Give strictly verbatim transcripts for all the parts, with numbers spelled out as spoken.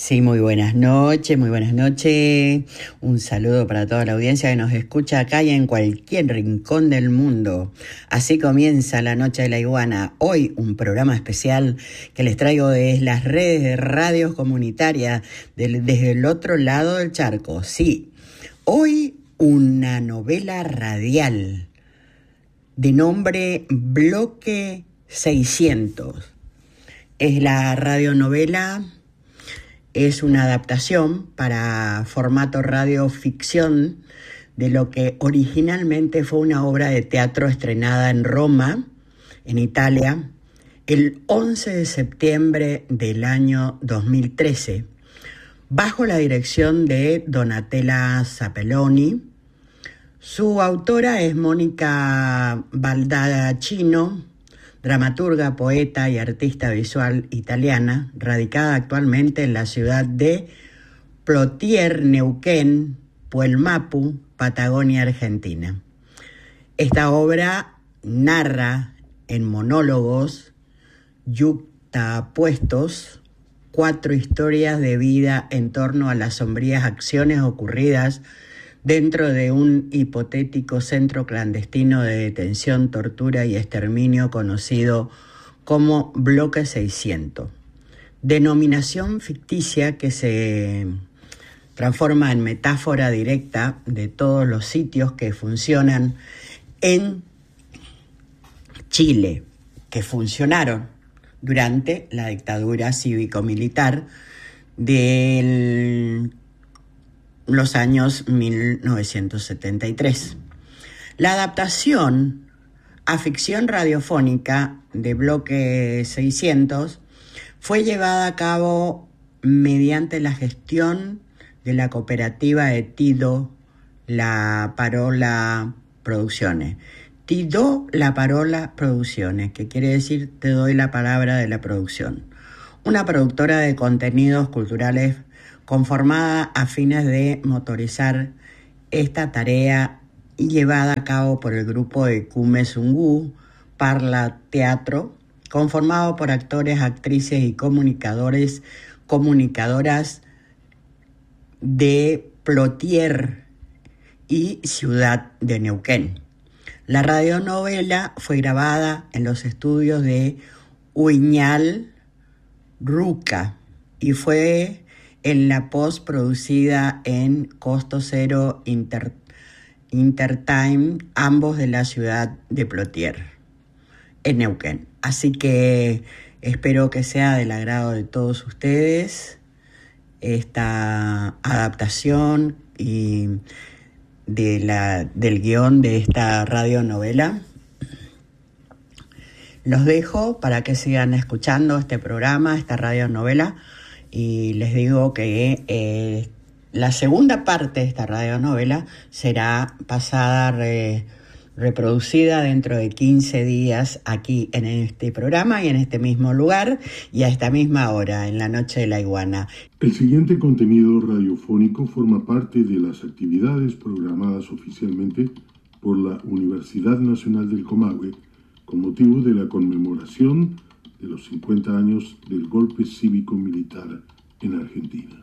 Sí, muy buenas noches, muy buenas noches. Un saludo para toda la audiencia que nos escucha acá y en cualquier rincón del mundo. Así comienza la Noche de la Iguana. Hoy un programa especial que les traigo desde las redes de radios comunitarias del, desde el otro lado del charco. Sí, hoy una novela radial de nombre Bloque seiscientos. Es la radionovela. Es una adaptación para formato radioficción de lo que originalmente fue una obra de teatro estrenada en Roma, en Italia, el once de septiembre del año dos mil trece, bajo la dirección de Donatella Zappelloni. Su autora es Mónica Baldacchino, dramaturga, poeta y artista visual italiana, radicada actualmente en la ciudad de Plotier, Neuquén, Puelmapu, Patagonia, Argentina. Esta obra narra en monólogos yuxtapuestos cuatro historias de vida en torno a las sombrías acciones ocurridas dentro de un hipotético centro clandestino de detención, tortura y exterminio conocido como Bloque seiscientos, denominación ficticia que se transforma en metáfora directa de todos los sitios que funcionan en Chile, que funcionaron durante la dictadura cívico-militar del los años mil novecientos setenta y tres. La adaptación a ficción radiofónica de Bloque seiscientos fue llevada a cabo mediante la gestión de la cooperativa de Tido La Parola Producciones. Tido La Parola Producciones, que quiere decir te doy la palabra de la producción. Una productora de contenidos culturales conformada a fines de motorizar esta tarea y llevada a cabo por el grupo de Kume Sungu Parla Teatro, conformado por actores, actrices y comunicadores, comunicadoras de Plotier y Ciudad de Neuquén. La radionovela fue grabada en los estudios de Uñal Ruca y fue en la post producida en Costo Cero Inter, Intertime, ambos de la ciudad de Plotier, en Neuquén. Así que espero que sea del agrado de todos ustedes esta adaptación y de la, del guión de esta radionovela. Los dejo para que sigan escuchando este programa, esta radionovela. Y les digo que eh, la segunda parte de esta radionovela será pasada, re, reproducida dentro de quince días aquí en este programa y en este mismo lugar y a esta misma hora, en la Noche de la Iguana. El siguiente contenido radiofónico forma parte de las actividades programadas oficialmente por la Universidad Nacional del Comahue con motivo de la conmemoración de los cincuenta años del golpe cívico-militar en Argentina.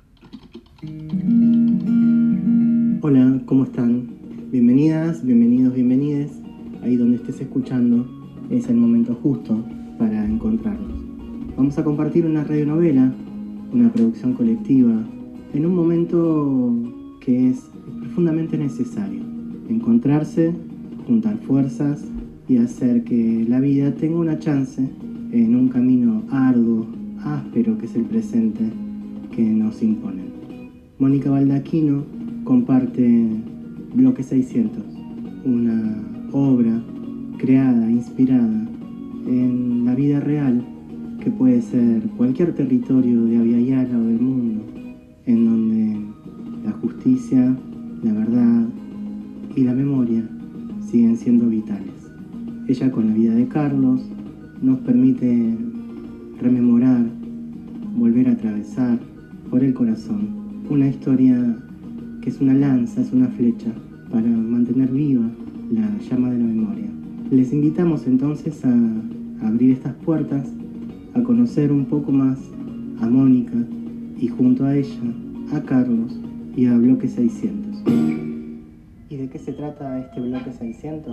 Hola, ¿cómo están? Bienvenidas, bienvenidos, bienvenides. Ahí donde estés escuchando es el momento justo para encontrarnos. Vamos a compartir una radionovela, una producción colectiva, en un momento que es profundamente necesario. Encontrarse, juntar fuerzas y hacer que la vida tenga una chance en un camino arduo, áspero que es el presente que nos imponen. Mónica Baldacchino comparte Bloque seiscientos, una obra creada, inspirada en la vida real que puede ser cualquier territorio de Abya Yala o del mundo, en donde la justicia, la verdad y la memoria siguen siendo vitales. Ella, con la vida de Carlos, nos permite rememorar, volver a atravesar por el corazón una historia que es una lanza, es una flecha para mantener viva la llama de la memoria. Les invitamos entonces a abrir estas puertas, a conocer un poco más a Mónica y junto a ella a Carlos y a Bloque seiscientos. ¿Y de qué se trata este Bloque seiscientos?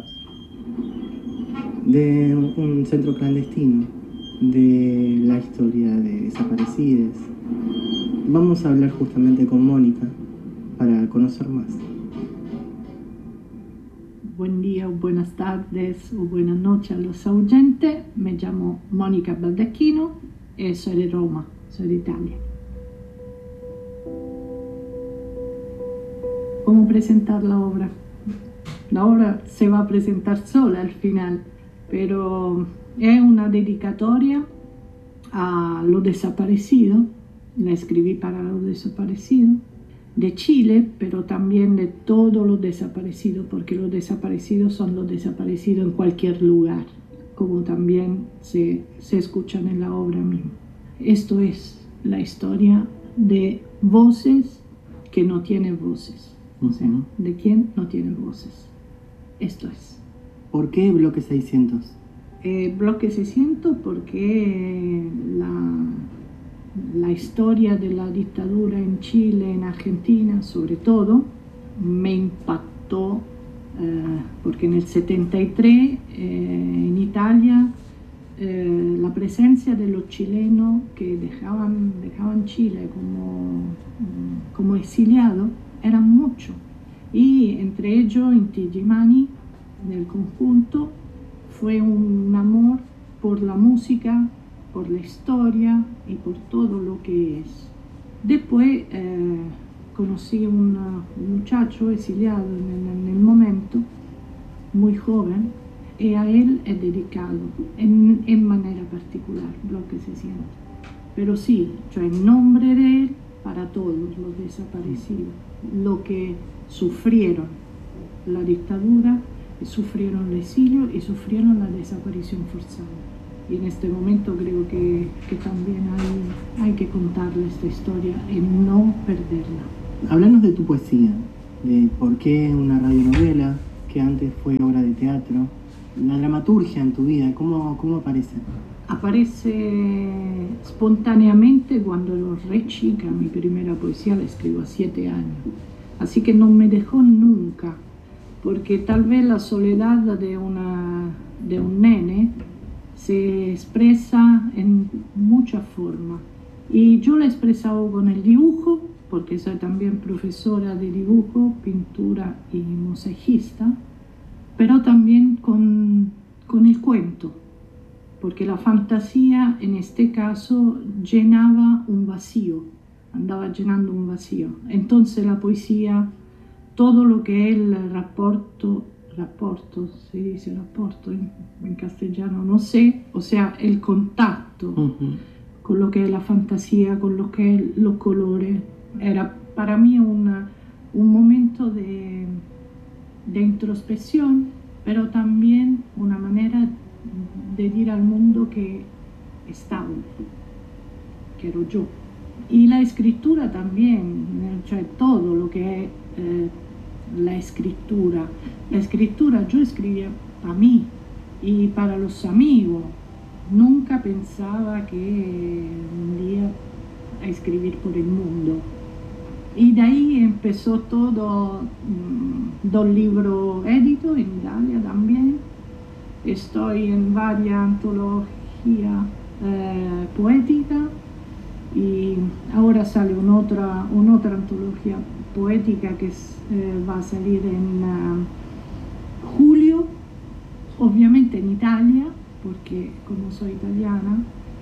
De un centro clandestino, de la historia de desaparecidos. Vamos a hablar justamente con Mónica para conocer más. Buen día, o buenas tardes o buenas noches a los oyentes. Me llamo Mónica Baldacchino y soy de Roma, soy de Italia. ¿Cómo presentar la obra? La obra se va a presentar sola al final, pero es una dedicatoria a los desaparecidos. La escribí para los desaparecidos de Chile, pero también de todos los desaparecidos, porque los desaparecidos son los desaparecidos en cualquier lugar, como también se, se escuchan en la obra misma. Esto es la historia de voces que no tienen voces, o sea, de quién no tiene voces. Esto es. ¿Por qué Bloque seiscientos? Eh, Bloque seiscientos porque la... La historia de la dictadura en Chile, en Argentina sobre todo, me impactó eh, porque en el setenta y tres eh, en Italia eh, la presencia de los chilenos que dejaban, dejaban Chile como, como exiliados era mucho, y entre ellos Inti Illimani del conjunto fue un amor por la música, por la historia y por todo lo que es. Después eh, conocí a un muchacho exiliado en, en el momento, muy joven, y a él he dedicado en, en manera particular Bloque seiscientos. Pero sí, yo en nombre de él, para todos los desaparecidos, lo que sufrieron la dictadura, sufrieron el exilio y sufrieron la desaparición forzada. Y en este momento creo que, que también hay, hay que contarle esta historia y no perderla. Háblanos de tu poesía, de por qué una radionovela que antes fue obra de teatro, la dramaturgia en tu vida, ¿cómo, cómo aparece? Aparece espontáneamente cuando era re chica. Mi primera poesía la escribo a siete años, así que no me dejó nunca, porque tal vez la soledad de, una, de un nene se expresa en muchas formas, y yo la he expresado con el dibujo, porque soy también profesora de dibujo, pintura y mosaicista, pero también con, con el cuento, porque la fantasía en este caso llenaba un vacío, andaba llenando un vacío. Entonces la poesía, todo lo que es el rapporto, rapporto, se dice rapporto en, en castellano, no sé, o sea, el contacto uh-huh. con lo que es la fantasía, con lo que es los colores, era para mí una, un momento de, de introspección, pero también una manera de decir al mundo que estaba, que era yo. Y la escritura también, cioè todo lo que es eh, la escritura. La escritura yo escribía para mí y para los amigos. Nunca pensaba que un día a escribir por el mundo. Y de ahí empezó todo, mmm, dos libros editos en Italia también. Estoy en varias antologías eh, poéticas, y ahora sale una otra, una otra antología poética que es, eh, va a salir en uh, julio, obviamente en Italia, porque como soy italiana,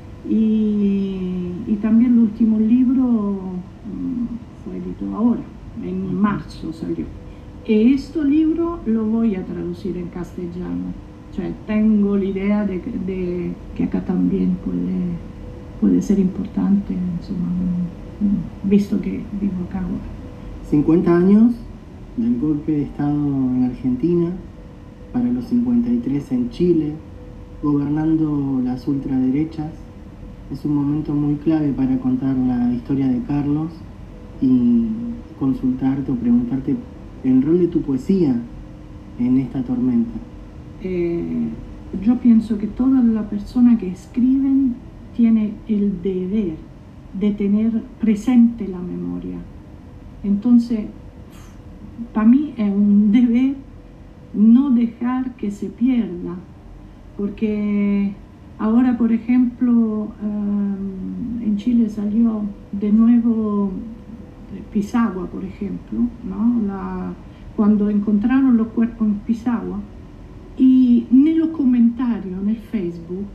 y, y también el último libro um, fue editado ahora, en marzo salió. Y este libro lo voy a traducir en castellano, cioè tengo la idea de, de que acá también puede, puede ser importante, insomma, visto que vivo acá ahora. cincuenta años del golpe de Estado en Argentina, para los cincuenta y tres en Chile, gobernando las ultraderechas. Es un momento muy clave para contar la historia de Carlos y consultarte o preguntarte el rol de tu poesía en esta tormenta. Eh, yo pienso que toda la persona que escriben tiene el deber de tener presente la memoria. Entonces, para mí es un deber no dejar que se pierda, porque ahora, por ejemplo, um, en Chile salió de nuevo Pisagua, por ejemplo, ¿no? La, cuando encontraron los cuerpos en Pisagua, y en los comentarios en el Facebook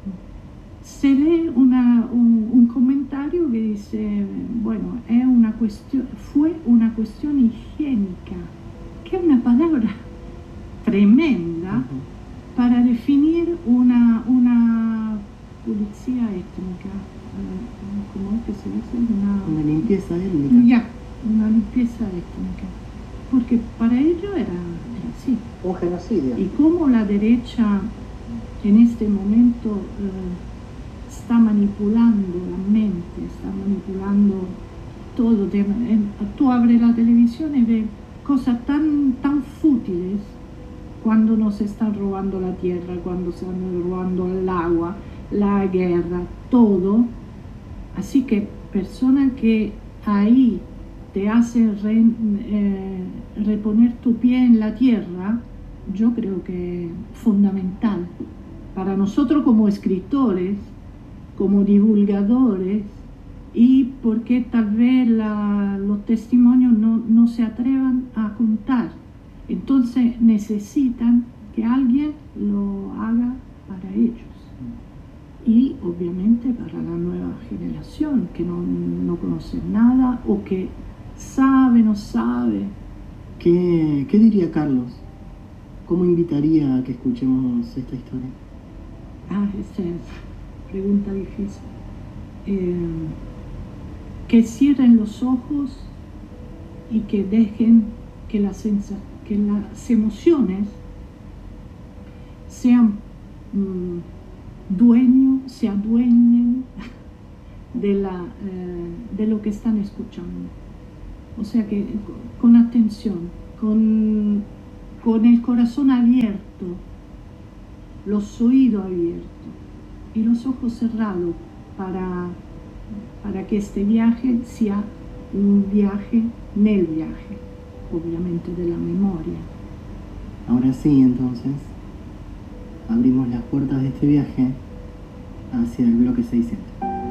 se lee una, un, un comentario que dice, bueno, es una cuestión, fue una cuestión higiénica, que es una palabra tremenda uh-huh. para definir una, una policía étnica, ¿cómo es que se dice? Una, una limpieza étnica. Ya, una limpieza étnica, porque para ello era, era así. Un genocidio. Y cómo la derecha en este momento eh, está manipulando la mente, está manipulando todo. De, en, tú abres la televisión y ves cosas tan, tan fútiles, cuando nos están robando la tierra, cuando se están robando el agua, la guerra, todo. Así que personas que ahí te hacen re, eh, reponer tu pie en la tierra, yo creo que es fundamental para nosotros como escritores, como divulgadores, y porque tal vez la, los testimonios no, no se atrevan a contar. Entonces necesitan que alguien lo haga para ellos. Y obviamente para la nueva generación que no, no conoce nada o que sabe, no sabe. ¿Qué, qué diría Carlos? ¿Cómo invitaría a que escuchemos esta historia? Ah, esa es pregunta difícil. Eh, que cierren los ojos y que dejen que las, sensa, que las emociones sean mmm, dueños, se adueñen de, la, eh, de lo que están escuchando. O sea que con atención, con, con el corazón abierto, los oídos abiertos y los ojos cerrados para, para que este viaje sea un viaje en el viaje, obviamente de la memoria. Ahora sí, entonces, abrimos las puertas de este viaje hacia el bloque seiscientos.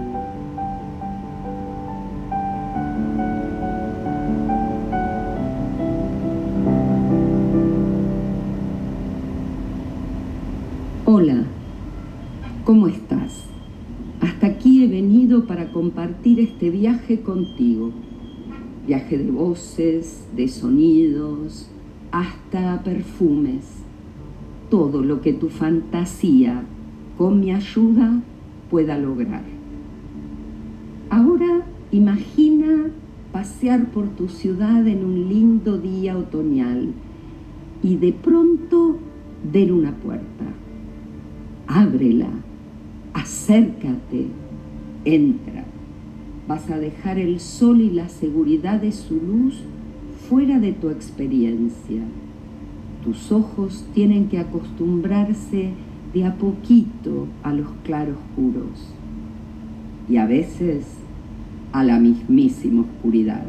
Hola, ¿cómo estás? Hasta aquí he venido para compartir este viaje contigo. Viaje de voces, de sonidos, hasta perfumes. Todo lo que tu fantasía, con mi ayuda, pueda lograr. Ahora imagina pasear por tu ciudad en un lindo día otoñal y de pronto ver una puerta. Ábrela, acércate, entra. Vas a dejar el sol y la seguridad de su luz fuera de tu experiencia. Tus ojos tienen que acostumbrarse de a poquito a los claroscuros y a veces a la mismísima oscuridad.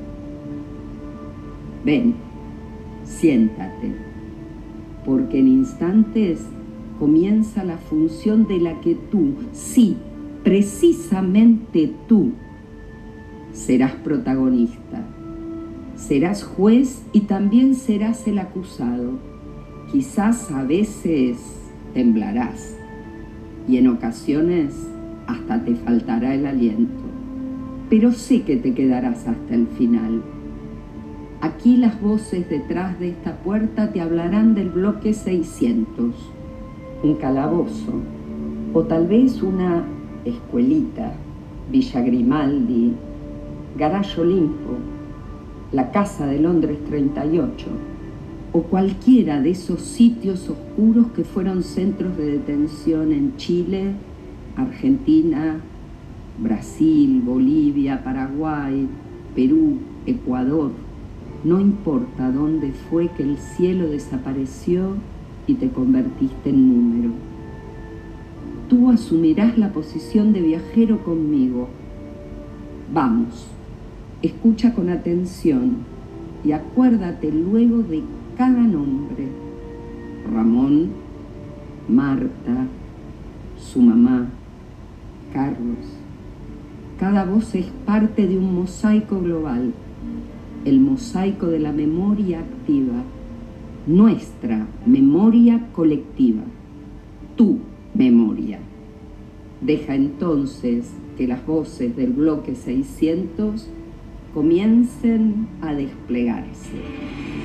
Ven, siéntate, porque en instantes comienza la función de la que tú, sí, precisamente tú, serás protagonista. Serás juez y también serás el acusado. Quizás a veces temblarás y en ocasiones hasta te faltará el aliento, pero sé que te quedarás hasta el final. Aquí las voces detrás de esta puerta te hablarán del bloque seiscientos, un calabozo, o tal vez una escuelita, Villa Grimaldi, Garage Olimpo, la Casa de Londres treinta y ocho, o cualquiera de esos sitios oscuros que fueron centros de detención en Chile, Argentina, Brasil, Bolivia, Paraguay, Perú, Ecuador. No importa dónde fue que el cielo desapareció y te convertiste en número. Tú asumirás la posición de viajero conmigo. Vamos, escucha con atención y acuérdate luego de cada nombre. Ramón, Marta, su mamá, Carlos. Cada voz es parte de un mosaico global, el mosaico de la memoria activa, nuestra memoria colectiva, tu memoria. Deja entonces que las voces del bloque seiscientos comiencen a desplegarse.